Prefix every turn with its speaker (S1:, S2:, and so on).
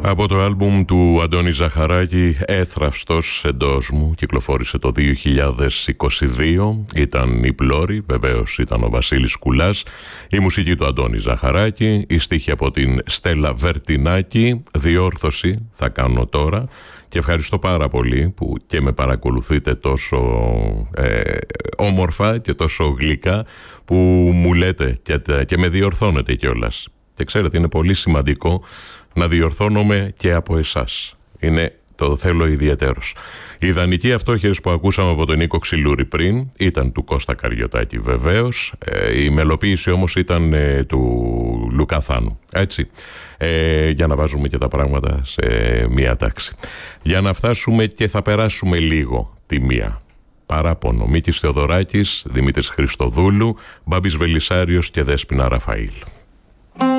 S1: Από το άλμπουμ του Αντώνη Ζαχαράκη, «Έθραυστος εντός μου», κυκλοφόρησε το 2022. Ήταν η Πλώρη, βεβαίως ήταν ο Βασίλης Κουλάς, η μουσική του Αντώνη Ζαχαράκη, η στίχη από την Στέλλα Βερτινάκη. Διόρθωση θα κάνω τώρα και ευχαριστώ πάρα πολύ που και με παρακολουθείτε τόσο όμορφα και τόσο γλυκά, που μου λέτε και με διορθώνετε κιόλας. Και ξέρετε, είναι πολύ σημαντικό να διορθώνομαι και από εσάς. Το θέλω ιδιαιτέρως. Οι ιδανικοί αυτόχειρες που ακούσαμε από τον Νίκο Ξυλούρη πριν ήταν του Κώστα Καριωτάκη βεβαίως. Η μελοποίηση όμως ήταν του Λουκά Θάνου. Έτσι, για να βάζουμε και τα πράγματα σε μία τάξη. Για να φτάσουμε και θα περάσουμε λίγο τη μία. Παράπονο, Μίκης Θεοδωράκης, Δημήτρης Χριστοδούλου, Μπάμπης Βελισσάριος και Δέσποινα Ραφαήλ.